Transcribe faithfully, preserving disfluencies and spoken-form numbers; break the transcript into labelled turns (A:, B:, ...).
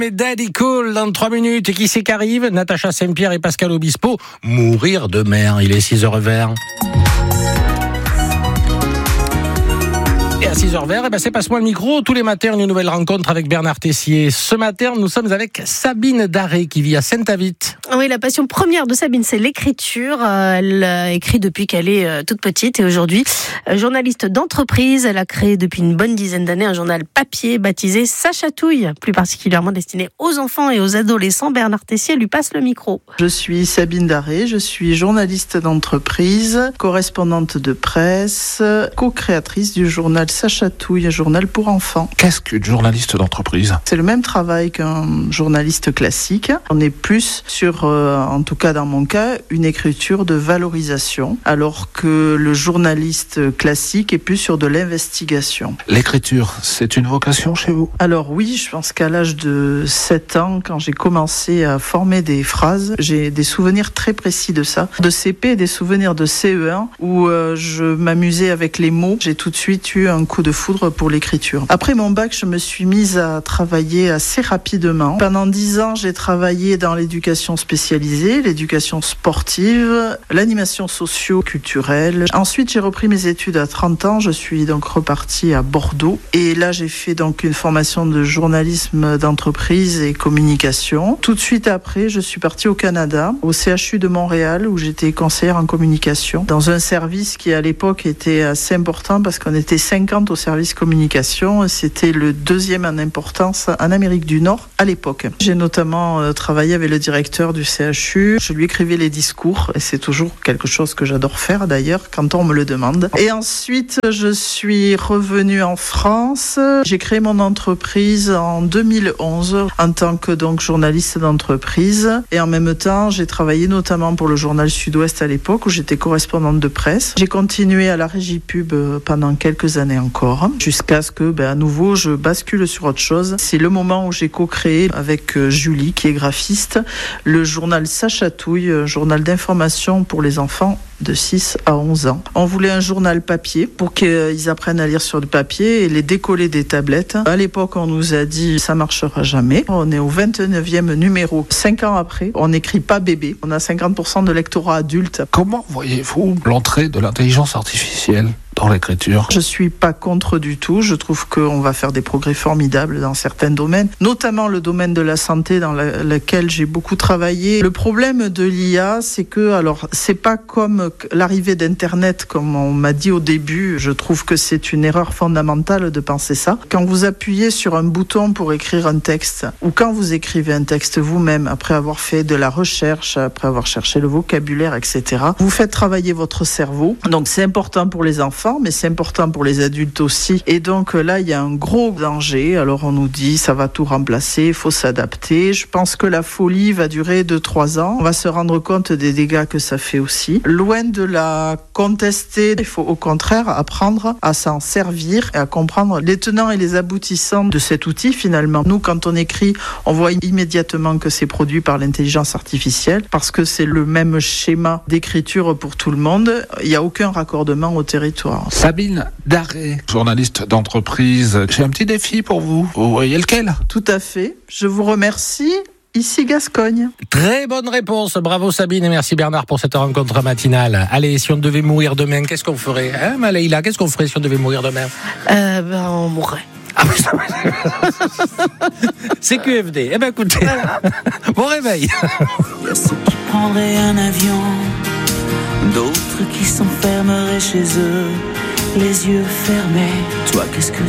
A: Mais Daddy Cool dans trois minutes. Et qui c'est qui arrive? Natacha Saint-Pierre et Pascal Obispo. Mourir de mer. Il est six heures vert. Et à six heures vert, eh ben c'est Passe-moi le micro. Tous les matins, une nouvelle rencontre avec Bernard Tessier. Ce matin, nous sommes avec Sabine Darré qui vit à Saint-Avit.
B: Oui, la passion première de Sabine, c'est l'écriture. Elle écrit depuis qu'elle est toute petite et aujourd'hui, journaliste d'entreprise. Elle a créé depuis une bonne dizaine d'années un journal papier baptisé Ça chatouille, plus particulièrement destiné aux enfants et aux adolescents. Bernard Tessier lui passe le micro.
C: Je suis Sabine Darré, je suis journaliste d'entreprise, correspondante de presse, co-créatrice du journal Ça chatouille, un journal pour enfants.
D: Qu'est-ce qu'une journaliste d'entreprise ?
C: C'est le même travail qu'un journaliste classique. On est plus sur, euh, en tout cas dans mon cas, une écriture de valorisation, alors que le journaliste classique est plus sur de l'investigation.
D: L'écriture, c'est une vocation chez vous ?
C: Alors oui, je pense qu'à l'âge de sept ans, quand j'ai commencé à former des phrases, j'ai des souvenirs très précis de ça. De C P, des souvenirs de C E un, où euh, je m'amusais avec les mots. J'ai tout de suite eu un coup de foudre pour l'écriture. Après mon bac, je me suis mise à travailler assez rapidement. Pendant dix ans, j'ai travaillé dans l'éducation spécialisée, l'éducation sportive, l'animation socio-culturelle. Ensuite, j'ai repris mes études à trente ans. Je suis donc repartie à Bordeaux. Et là, j'ai fait donc une formation de journalisme d'entreprise et communication. Tout de suite après, je suis partie au Canada, au C H U de Montréal, où j'étais conseillère en communication, dans un service qui, à l'époque, était assez important parce qu'on était cinquante au service communication. C'était le deuxième en importance en Amérique du Nord à l'époque. J'ai notamment euh, travaillé avec le directeur du C H U. Je lui écrivais les discours et c'est toujours quelque chose que j'adore faire d'ailleurs quand on me le demande. Et ensuite, je suis revenue en France. J'ai créé mon entreprise en deux mille onze en tant que donc journaliste d'entreprise et en même temps, j'ai travaillé notamment pour le journal Sud-Ouest à l'époque où j'étais correspondante de presse. J'ai continué à la régie pub pendant quelques années encore, jusqu'à ce que, ben, à nouveau, je bascule sur autre chose. C'est le moment où j'ai co-créé avec Julie, qui est graphiste, le journal Ça chatouille, un journal d'information pour les enfants de six à onze ans. On voulait un journal papier pour qu'ils apprennent à lire sur du papier et les décoller des tablettes. À l'époque, on nous a dit ça marchera jamais. On est au vingt-neuvième numéro. Cinq ans après, on n'écrit pas bébé. On a cinquante pour cent de lectorat adulte.
D: Comment voyez-vous l'entrée de l'intelligence artificielle dans l'écriture ?
C: Je suis pas contre du tout. Je trouve qu'on va faire des progrès formidables dans certains domaines, notamment le domaine de la santé dans la, lequel j'ai beaucoup travaillé. Le problème de l'I A, c'est que, alors, c'est pas comme l'arrivée d'Internet, comme on m'a dit au début. Je trouve que c'est une erreur fondamentale de penser ça. Quand vous appuyez sur un bouton pour écrire un texte, ou quand vous écrivez un texte vous-même, après avoir fait de la recherche, après avoir cherché le vocabulaire, et cetera, vous faites travailler votre cerveau. Donc, c'est important pour les enfants, mais c'est important pour les adultes aussi. Et donc là, il y a un gros danger. Alors on nous dit, ça va tout remplacer, il faut s'adapter. Je pense que la folie va durer deux à trois ans. On va se rendre compte des dégâts que ça fait aussi. Loin de la contester, il faut au contraire apprendre à s'en servir et à comprendre les tenants et les aboutissants de cet outil finalement. Nous, quand on écrit, on voit immédiatement que c'est produit par l'intelligence artificielle parce que c'est le même schéma d'écriture pour tout le monde. Il n'y a aucun raccordement au territoire.
D: Sabine Darré, journaliste d'entreprise. J'ai un petit défi pour vous. Vous voyez lequel ?
C: Tout à fait. Je vous remercie. Ici Gascogne.
A: Très bonne réponse. Bravo Sabine et merci Bernard pour cette rencontre matinale. Allez, si on devait mourir demain, qu'est-ce qu'on ferait ? Hein, Maléïla, qu'est-ce qu'on ferait si on devait mourir demain ?
B: Euh, ben, on mourrait.
A: Ah, c'est Q F D. Eh ben écoutez, bon réveil.
E: Il y a ceux qui prendraient un avion, d'autres qui s'enfermeraient chez eux, les yeux fermés. Toi, qu'est-ce que tu ferais ?